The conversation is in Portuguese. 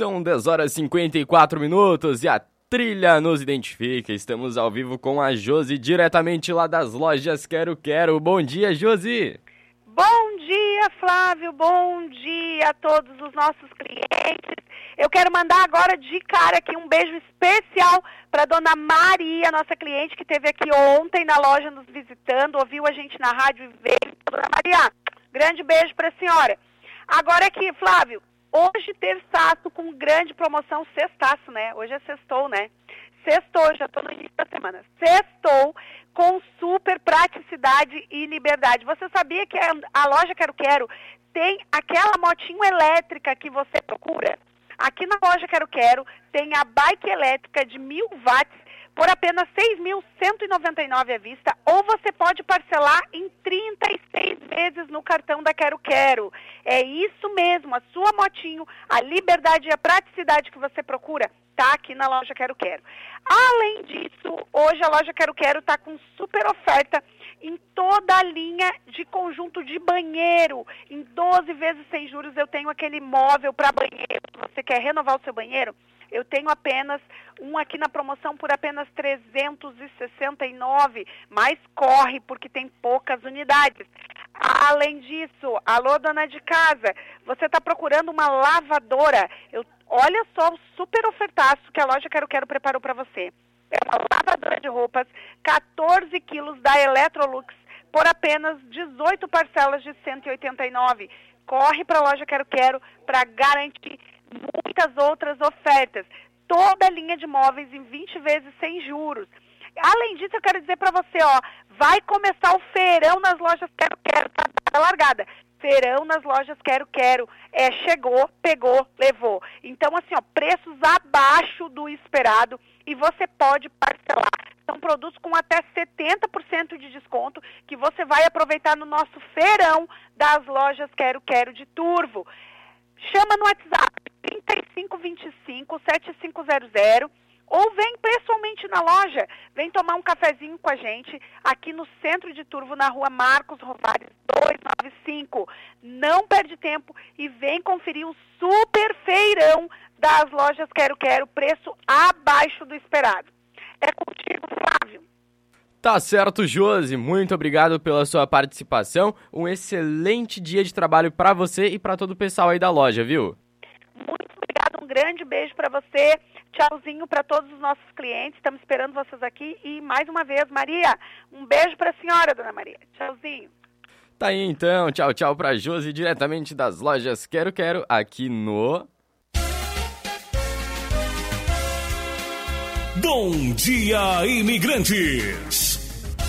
São 10 horas e 54 minutos e a trilha nos identifica. Estamos ao vivo com a Josi, diretamente lá das lojas Quero Quero. Bom dia, Josi! Bom dia, Flávio! Bom dia a todos os nossos clientes. Eu quero mandar agora de cara aqui um beijo especial para dona Maria, nossa cliente, que esteve aqui ontem na loja nos visitando, ouviu a gente na rádio e veio. Dona Maria, grande beijo para a senhora. Agora aqui, Flávio, hoje terçaço com grande promoção, sextaço, né? Hoje é sextou, né? Sextou, já estou no início da semana. Sextou com super praticidade e liberdade. Você sabia que a loja Quero Quero tem aquela motinho elétrica que você procura? Aqui na loja Quero Quero tem a bike elétrica de 1000 watts por apenas R$ 6.199 à vista, ou você pode parcelar em 36 vezes no cartão da Quero Quero. É isso mesmo, a sua motinho, a liberdade e a praticidade que você procura está aqui na loja Quero Quero. Além disso, hoje a loja Quero Quero está com super oferta em toda a linha de conjunto de banheiro. Em 12 vezes sem juros eu tenho aquele móvel para banheiro. Você quer renovar o seu banheiro? Eu tenho apenas um aqui na promoção por apenas R$ 369, mas corre porque tem poucas unidades. Além disso, alô dona de casa, você está procurando uma lavadora? Olha só o super ofertaço que a loja Quero Quero preparou para você. É uma lavadora de roupas, 14 quilos da Electrolux por apenas 18 parcelas de R$ 189. Corre para a loja Quero Quero para garantir muitas outras ofertas. Toda a linha de móveis em 20 vezes sem juros. Além disso, eu quero dizer para você, vai começar o feirão nas lojas Quero Quero, tá largada. Feirão nas lojas Quero Quero. Chegou, pegou, levou. Então, assim, preços abaixo do esperado e você pode parcelar. São produtos com até 70% de desconto que você vai aproveitar no nosso feirão das lojas Quero Quero de Turvo. Chama no WhatsApp 3525-7500 ou vem pessoalmente na loja. Vem tomar um cafezinho com a gente aqui no centro de Turvo, na rua Marcos Rovares 295. Não perde tempo e vem conferir o super feirão das lojas Quero Quero, preço abaixo do esperado. É contigo, Flávio. Tá certo, Josi. Muito obrigado pela sua participação. Um excelente dia de trabalho para você e para todo o pessoal aí da loja, viu? Muito obrigado, um grande beijo para você. Tchauzinho para todos os nossos clientes. Estamos esperando vocês aqui. E mais uma vez, Maria, um beijo para a senhora, dona Maria. Tchauzinho. Tá aí então. Tchau, tchau para Josi, diretamente das lojas Quero Quero, aqui no... Bom Dia Imigrantes.